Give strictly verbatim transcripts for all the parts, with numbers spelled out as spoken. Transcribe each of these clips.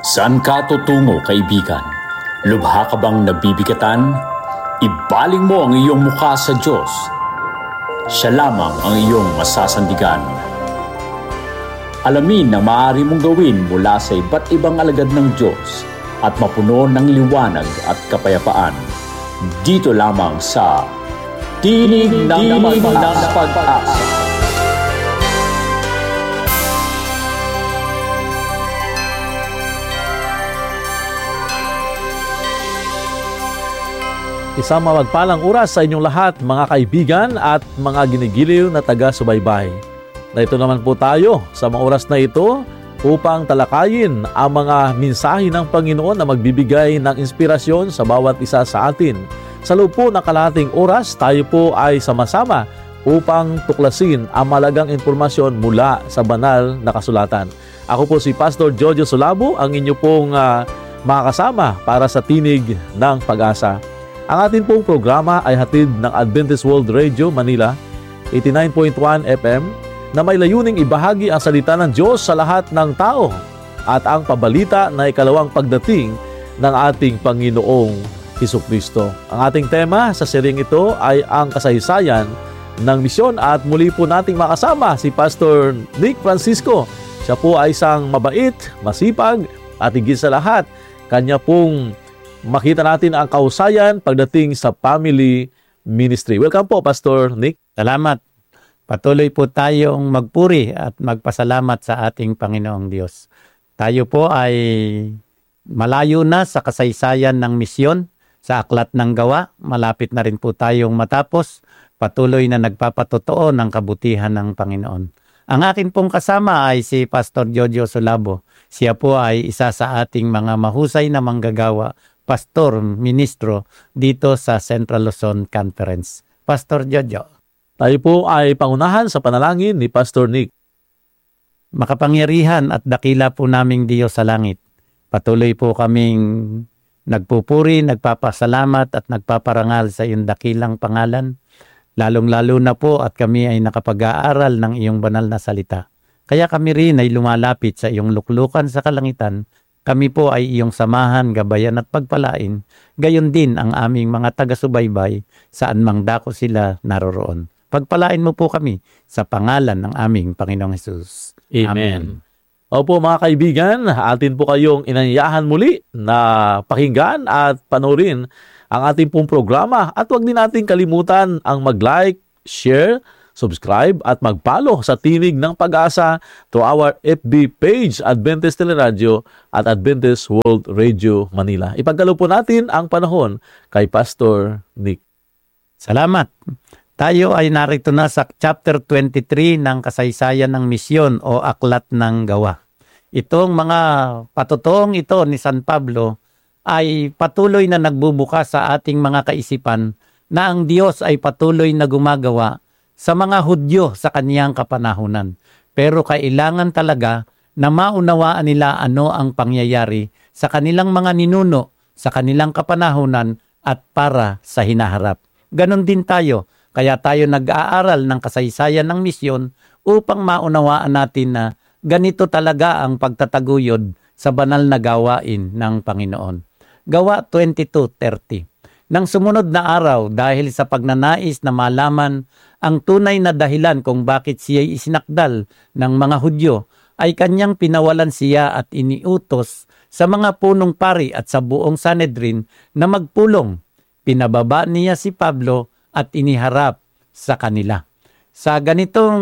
Saan ka tutungo, kaibigan? Lubha ka bang nabibigatan? Ibaling mo ang iyong mukha sa Diyos. Siya lamang ang iyong masasandigan. Alamin ang maaari mong gawin mula sa iba't ibang alagad ng Diyos at mapuno ng liwanag at kapayapaan. Dito lamang sa Tinig ng Pag-asa. Isang mapagpalang oras sa inyong lahat, mga kaibigan at mga ginigiliw na taga-subaybay. Narito naman po tayo sa mga oras na ito upang talakayin ang mga mensahe ng Panginoon na magbibigay ng inspirasyon sa bawat isa sa atin. Sa loob po ng kalahating oras, tayo po ay sama-sama upang tuklasin ang malagang impormasyon mula sa banal na kasulatan. Ako po si Pastor Jojo Sulabo, ang inyo pong uh, makakasama para sa Tinig ng Pag-asa. Ang ating pong programa ay hatid ng Adventist World Radio Manila, eighty-nine point one F M, na may layuning ibahagi ang salita ng Diyos sa lahat ng tao at ang pabalita na ikalawang pagdating ng ating Panginoong Hesukristo. Ang ating tema sa seryeng ito ay ang kasaysayan ng misyon at muli po nating makasama si Pastor Nick Francisco. Siya po ay isang mabait, masipag at higit sa lahat, kanya pong makita natin ang kausayan pagdating sa family ministry. Welcome po, Pastor Nick. Salamat. Patuloy po tayong magpuri at magpasalamat sa ating Panginoong Diyos. Tayo po ay malayo na sa kasaysayan ng misyon, sa aklat ng gawa. Malapit na rin po tayong matapos. Patuloy na nagpapatotoo ng kabutihan ng Panginoon. Ang akin pong kasama ay si Pastor Jojo Sulabo. Siya po ay isa sa ating mga mahusay na manggagawa, pastor, ministro dito sa Central Luzon Conference. Pastor Jojo. Tayo po ay pangunahan sa panalangin ni Pastor Nick. Makapangyarihan at dakila po naming Diyos sa langit. Patuloy po kaming nagpupuri, nagpapasalamat at nagpaparangal sa iyong dakilang pangalan. Lalong-lalo na po at kami ay nakapag-aaral ng iyong banal na salita. Kaya kami rin ay lumalapit sa iyong luklukan sa kalangitan. Kami po ay iyong samahan, gabayan at pagpalain, gayon din ang aming mga taga-subaybay saan mang dako sila naroroon. Pagpalain mo po kami sa pangalan ng aming Panginoong Hesus. Amen. Amen. Opo mga kaibigan, atin po kayong inanyayahan muli na pakinggan at panoorin ang ating pong programa at huwag din natin kalimutan ang mag-like, share, subscribe at mag-follow sa Tinig ng Pag-asa to our F B page, Adventist Teleradio at Adventist World Radio Manila. Ipagkaloob po natin ang panahon kay Pastor Nick. Salamat. Tayo ay narito na sa chapter twenty-three ng kasaysayan ng misyon o aklat ng gawa. Itong mga patotoong ito ni San Pablo ay patuloy na nagbubukas sa ating mga kaisipan na ang Diyos ay patuloy na gumagawa sa mga Hudyo sa kaniyang kapanahunan. Pero kailangan talaga na maunawaan nila ano ang pangyayari sa kanilang mga ninuno, sa kanilang kapanahunan at para sa hinaharap. Ganon din tayo, kaya tayo nag-aaral ng kasaysayan ng misyon upang maunawaan natin na ganito talaga ang pagtataguyod sa banal na gawain ng Panginoon. Gawa twenty-two thirty. Nang sumunod na araw dahil sa pagnanais na malaman ang tunay na dahilan kung bakit siya'y isinakdal ng mga Hudyo, ay kanyang pinawalan siya at iniutos sa mga punong pari at sa buong Sanhedrin na magpulong. Pinababa niya si Pablo at iniharap sa kanila. Sa ganitong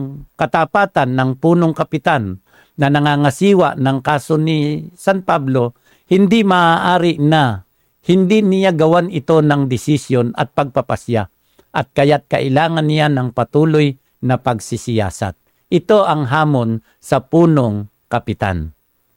katapatan ng punong kapitan na nangangasiwa ng kaso ni San Pablo, hindi maaari na hindi niya gawan ito ng desisyon at pagpapasya at kaya't kailangan niya ng patuloy na pagsisiyasat. Ito ang hamon sa punong kapitan.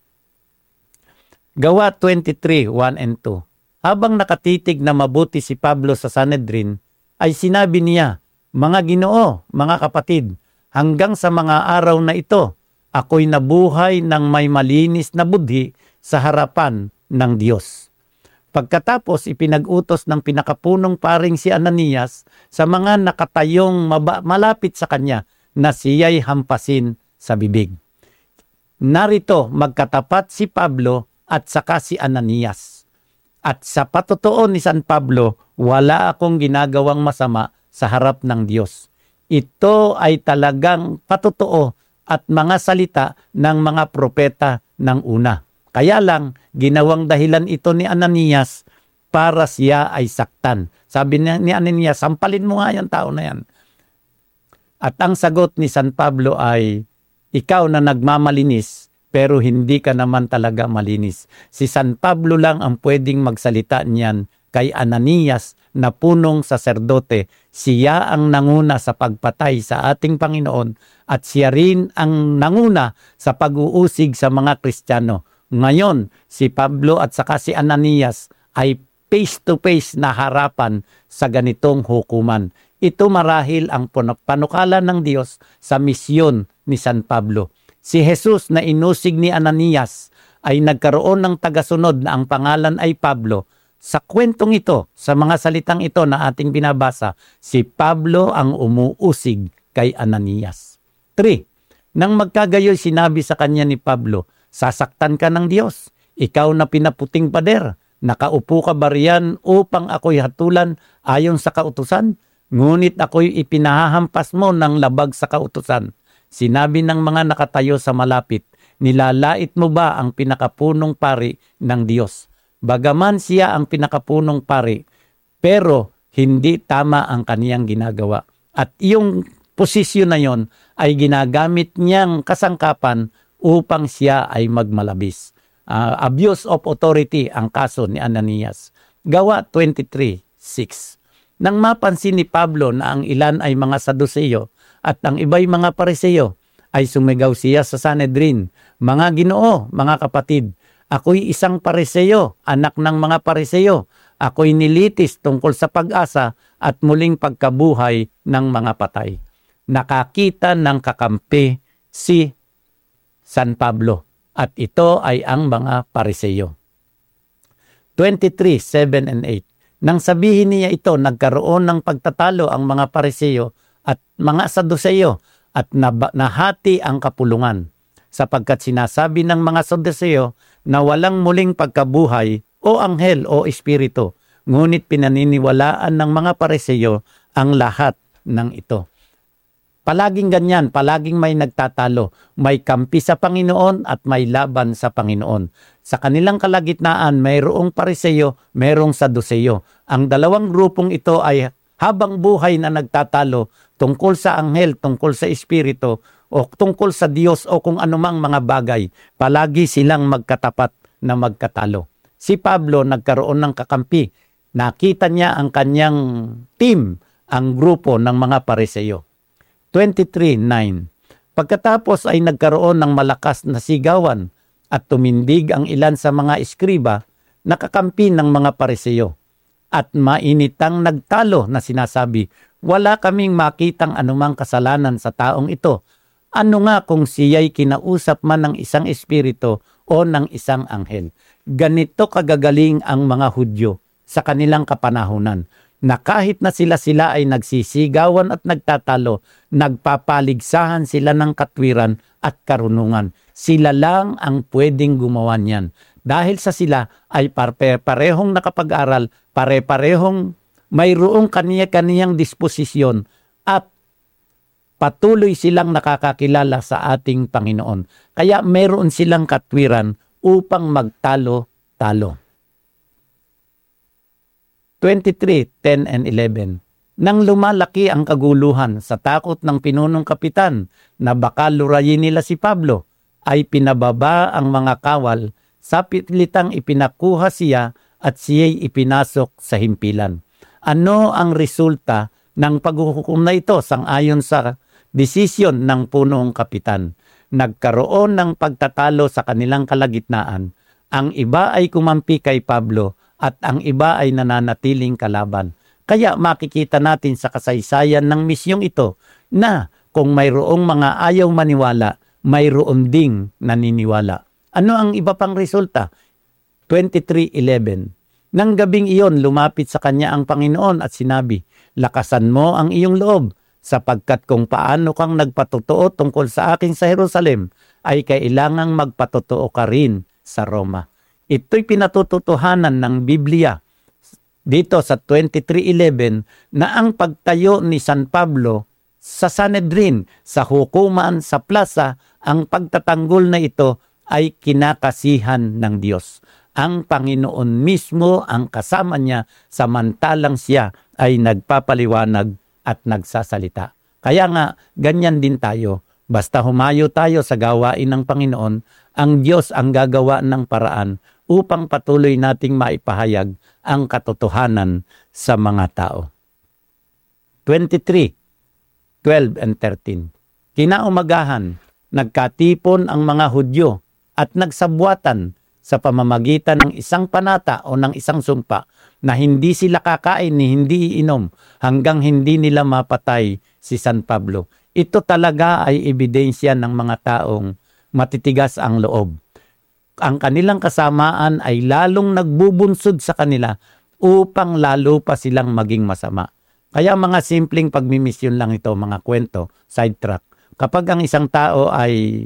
Gawa twenty-three one and two. Habang nakatitig na mabuti si Pablo sa Sanhedrin, ay sinabi niya, "Mga Ginoo, mga kapatid, hanggang sa mga araw na ito, ako'y nabuhay ng may malinis na budhi sa harapan ng Diyos." Pagkatapos ipinag-utos ng pinakapunong paring si Ananias sa mga nakatayong maba- malapit sa kanya na siya'y hampasin sa bibig. Narito magkatapat si Pablo at saka si Ananias. At sa patotoo ni San Pablo, wala akong ginagawang masama sa harap ng Diyos. Ito ay talagang patotoo at mga salita ng mga propeta ng una. Kaya lang, ginawang dahilan ito ni Ananias para siya ay saktan. Sabi ni, ni Ananias, sampalin mo nga yung tao na yan. At ang sagot ni San Pablo ay, ikaw na nagmamalinis, pero hindi ka naman talaga malinis. Si San Pablo lang ang pwedeng magsalita niyan kay Ananias na punong saserdote. Siya ang nanguna sa pagpatay sa ating Panginoon at siya rin ang nanguna sa pag-uusig sa mga Kristiyano. Ngayon, si Pablo at saka si Ananias ay face-to-face na harapan sa ganitong hukuman. Ito marahil ang panukala ng Diyos sa misyon ni San Pablo. Si Jesus na inusig ni Ananias ay nagkaroon ng tagasunod na ang pangalan ay Pablo. Sa kwentong ito, sa mga salitang ito na ating binabasa, si Pablo ang umuusig kay Ananias. three. Nang magkagayoy sinabi sa kanya ni Pablo, sasaktan ka ng Diyos, ikaw na pinaputing pader, nakaupo ka ba riyan upang ako'y hatulan ayon sa kautusan? Ngunit ako'y ipinahahampas mo ng labag sa kautusan. Sinabi ng mga nakatayo sa malapit, nilalait mo ba ang pinakapunong pari ng Diyos? Bagaman siya ang pinakapunong pari, pero hindi tama ang kaniyang ginagawa. At yung posisyon na yon ay ginagamit niyang kasangkapan upang siya ay magmalabis. Uh, abuse of authority ang kaso ni Ananias. Gawa twenty-three six. Nang mapansin ni Pablo na ang ilan ay mga Saduseyo at ang iba'y mga Pariseo, ay sumigaw siya sa Sanhedrin, mga Ginoo, mga kapatid, ako'y isang Pariseo, anak ng mga Pariseo. Ako'y nilitis tungkol sa pag-asa at muling pagkabuhay ng mga patay. Nakakita ng kakampi si San Pablo at ito ay ang mga Pariseo. twenty-three seven and eight. Nang sabihin niya ito, nagkaroon ng pagtatalo ang mga Pariseo at mga Saduseyo at nahati ang kapulungan. Sapagkat sinasabi ng mga Saduseyo na walang muling pagkabuhay o anghel o espiritu, ngunit pinaniniwalaan ng mga Pariseo ang lahat ng ito. Palaging ganyan, palaging may nagtatalo. May kampi sa Panginoon at may laban sa Panginoon. Sa kanilang kalagitnaan, mayroong Pariseo, mayroong Saduseyo. Ang dalawang grupong ito ay habang buhay na nagtatalo tungkol sa anghel, tungkol sa espiritu, o tungkol sa Diyos o kung anumang mga bagay. Palagi silang magkatapat na magkatalo. Si Pablo nagkaroon ng kakampi. Nakita niya ang kanyang team, ang grupo ng mga Pariseo. twenty-three nine. Pagkatapos ay nagkaroon ng malakas na sigawan at tumindig ang ilan sa mga eskriba na kakampi ng mga Pariseo. At mainitang nagtalo na sinasabi, wala kaming makitang anumang kasalanan sa taong ito. Ano nga kung siya'y kinausap man ng isang espiritu o ng isang anghel? Ganito kagagaling ang mga Hudyo sa kanilang kapanahunan, na kahit na sila-sila ay nagsisigawan at nagtatalo, nagpapaligsahan sila ng katwiran at karunungan. Sila lang ang pwedeng gumawa niyan. Dahil sa sila ay pare-parehong nakapag-aral, pare-parehong mayroong kaniya-kaniyang disposisyon at patuloy silang nakakakilala sa ating Panginoon. Kaya mayroon silang katwiran upang magtalo-talo. twenty-three ten and eleven. Nang lumalaki ang kaguluhan sa takot ng pinunong kapitan na baka lurayin nila si Pablo, ay pinababa ang mga kawal, sa pilitang ipinakuha siya at siya'y ipinasok sa himpilan. Ano ang resulta ng paghuhukom na ito sang-ayon sa desisyon ng punong kapitan? Nagkaroon ng pagtatalo sa kanilang kalagitnaan. Ang iba ay kumampi kay Pablo at ang iba ay nananatiling kalaban. Kaya makikita natin sa kasaysayan ng misyong ito na kung mayroong mga ayaw maniwala, mayroon ding naniniwala. Ano ang iba pang resulta? twenty-three eleven. Nang gabing iyon, lumapit sa kanya ang Panginoon at sinabi, lakasan mo ang iyong loob, sapagkat kung paano kang nagpatotoo tungkol sa akin sa Jerusalem, ay kailangang magpatotoo ka rin sa Roma. Ito'y pinatututuhanan ng Biblia dito sa twenty-three eleven na ang pagtayo ni San Pablo sa Sanhedrin, sa hukuman, sa plaza, ang pagtatanggol na ito ay kinakasihan ng Diyos. Ang Panginoon mismo ang kasama niya samantalang siya ay nagpapaliwanag at nagsasalita. Kaya nga, ganyan din tayo. Basta humayo tayo sa gawain ng Panginoon, ang Diyos ang gagawa ng paraan upang patuloy nating maipahayag ang katotohanan sa mga tao. twenty-three, twelve and thirteen. Kinaumagahan, nagkatipon ang mga Hudyo at nagsabwatan sa pamamagitan ng isang panata o ng isang sumpa na hindi sila kakain ni hindi iinom hanggang hindi nila mapatay si San Pablo. Ito talaga ay ebidensya ng mga taong matitigas ang loob. Ang kanilang kasamaan ay lalong nagbubunsod sa kanila upang lalo pa silang maging masama. Kaya mga simpleng pagmimisyon lang ito, mga kwento, sidetrack. Kapag ang isang tao ay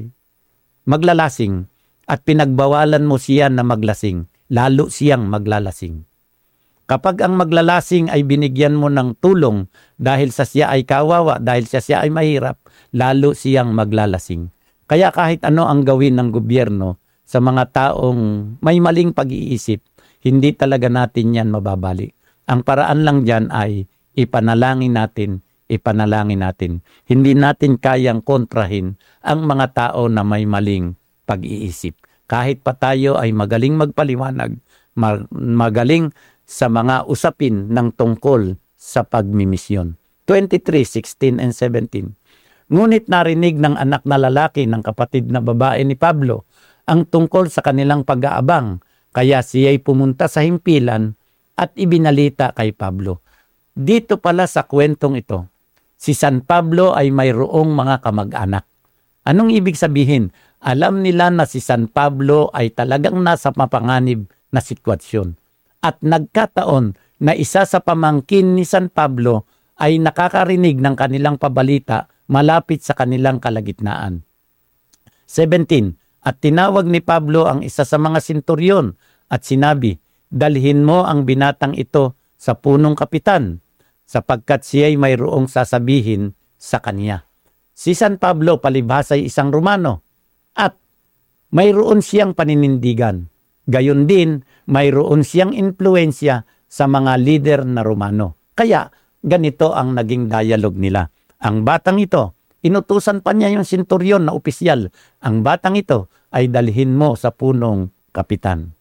maglalasing at pinagbawalan mo siya na maglasing, lalo siyang maglalasing. Kapag ang maglalasing ay binigyan mo ng tulong dahil sa siya ay kawawa, dahil sa siya ay mahirap, lalo siyang maglalasing. Kaya kahit ano ang gawin ng gobyerno sa mga taong may maling pag-iisip, hindi talaga natin yan mababali. Ang paraan lang dyan ay ipanalangin natin, ipanalangin natin. Hindi natin kayang kontrahin ang mga tao na may maling pag-iisip. Kahit pa tayo ay magaling magpaliwanag, magaling sa mga usapin ng tungkol sa pagmimisyon. twenty-three, sixteen and seventeen. Ngunit narinig ng anak na lalaki ng kapatid na babae ni Pablo ang tungkol sa kanilang pag-aabang, kaya siya'y pumunta sa himpilan at ibinalita kay Pablo. Dito pala sa kwentong ito, si San Pablo ay mayroong mga kamag-anak. Anong ibig sabihin? Alam nila na si San Pablo ay talagang nasa mapanganib na sitwasyon. At nagkataon na isa sa pamangkin ni San Pablo ay nakakarinig ng kanilang pabalita malapit sa kanilang kalagitnaan. seventeen. At tinawag ni Pablo ang isa sa mga senturyon at sinabi, dalhin mo ang binatang ito sa punong kapitan, sapagkat siya'y mayroong sasabihin sa kanya. Si San Pablo palibhas ay isang Romano at mayroon siyang paninindigan. Gayon din, mayroon siyang impluensya sa mga lider na Romano. Kaya ganito ang naging dialogue nila. Ang batang ito, inutusan pa niya yung senturyon na opisyal. Ang batang ito ay dalhin mo sa punong kapitan.